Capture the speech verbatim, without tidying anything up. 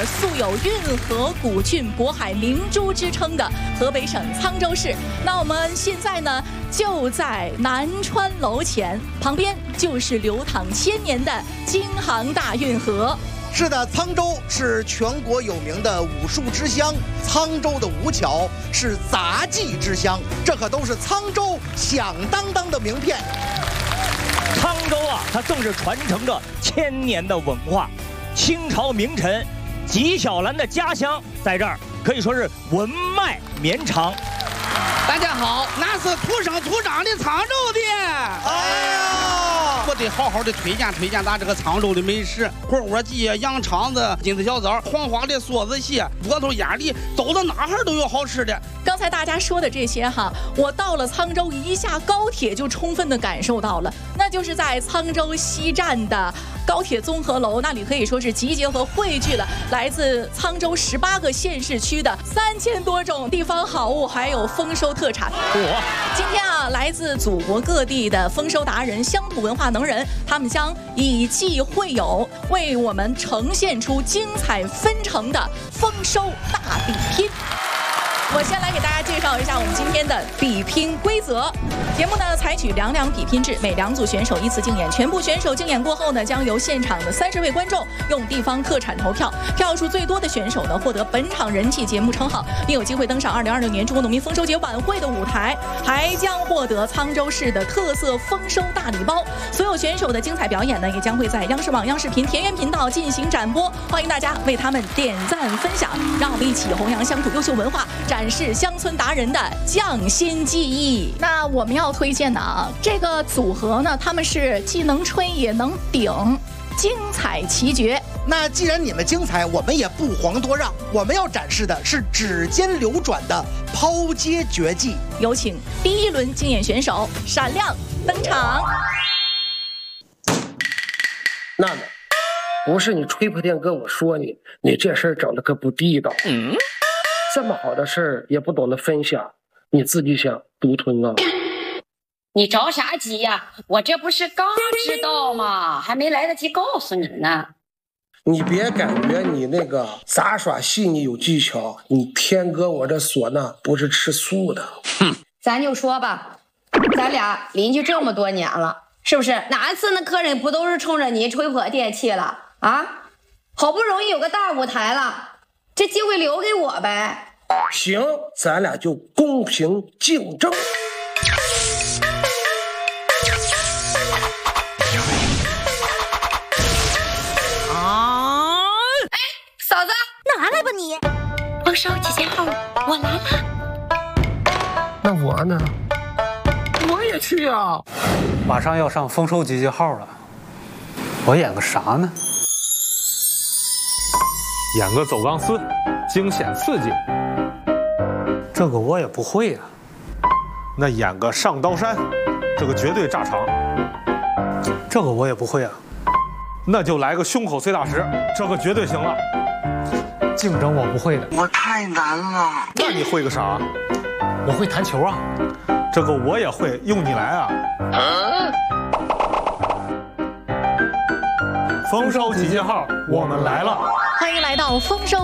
素有运河古郡、渤海明珠之称的河北省沧州市。那我们现在呢，就在南川楼前，旁边就是流淌千年的京杭大运河。 是的，沧州是全国有名的武术之乡，沧州的吴桥是杂技之乡，这可都是沧州响当当的名片。 沧州啊，它正是传承着千年的文化。清朝名臣纪晓岚的家乡在这儿，可以说是文脉绵长。 大家好，那是土生土长的沧州的。哎呀，我得好好的推荐推荐咱这个沧州的美食：火锅鸡、羊肠子、金丝小枣、黄花的梭子蟹、窝头鸭梨，走到哪儿都有好吃的。 刚才大家说的这些哈，我到了沧州，一下高铁就充分的感受到了，那就是在沧州西站的高铁综合楼，那里可以说是集结和汇聚了来自沧州十八个县市区的三千多种地方好物，还有丰收特产。今天啊，来自祖国各地的丰收达人、乡土文化能人，他们将以技会友，为我们呈现出精彩纷呈的丰收大比拼。我先来给大家介绍一下我们今天的比拼规则。节目呢采取两两比拼制，每两组选手依次竞演，全部选手竞演过后呢，将由现场的三十位观众用地方特产投票，票数最多的选手呢获得本场人气节目称号，并有机会登上二零二六年中国农民丰收节晚会的舞台，还将获得沧州市的特色丰收大礼包。所有选手的精彩表演呢，也将会在央视网、央视频、田园频道进行展播，欢迎大家为他们点赞分享，让我们一起弘扬乡土优秀文化，展示乡村达人的匠心技艺。那我们要推荐的啊，这个组合呢，他们是既能吹也能顶，精彩奇绝。 那既然你们精彩，我们也不遑多让，我们要展示的是指尖流转的抛接绝技。 有请第一轮竞演选手闪亮登场。 娜娜，不是你吹破天跟我说你，你这事儿整的可不地道。嗯，这么好的事儿也不懂得分享，你自己想独吞啊？ 你着啥急呀？我这不是刚知道吗？还没来得及告诉你呢。 你别感觉你那个杂耍细腻有技巧，你天哥我这唢呐不是吃素的。 哼，咱就说吧，咱俩邻居这么多年了，是不是？哪次那客人不都是冲着你吹破电器了啊？好不容易有个大舞台了，这机会留给我呗。 行，咱俩就公平竞争。 啊！哎，嫂子， 拿来吧你！ 丰收几件号，我来了。 那我呢？我也去啊！ 马上要上丰收集结号了，我演个啥呢？ 演个走钢丝，惊险刺激。 这个我也不会呀、 啊。那演个上刀山，这个绝对炸场。 这个我也不会啊。 那就来个胸口碎大石，这个绝对行了。 竞争我不会的， 我太难了。 那你会个啥？ 我会弹球啊。 这个我也会，用你来啊。啊丰收集结号，我们来了。 欢迎来到丰收